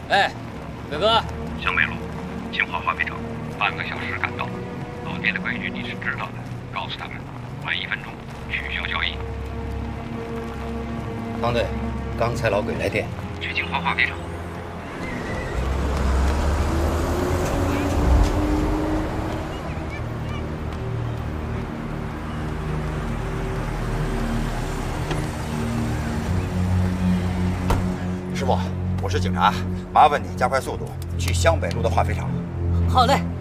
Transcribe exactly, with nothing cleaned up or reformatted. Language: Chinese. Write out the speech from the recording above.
哎，伟哥， 湘北路，清华化肥厂，半个小时赶到。老店的规矩你是知道的，告诉他们，晚一分钟取消交易。 方队，刚才老鬼来电， 去清华化肥厂。 师傅，我是警察，麻烦你加快速度，去湘北路的化肥厂。 好嘞。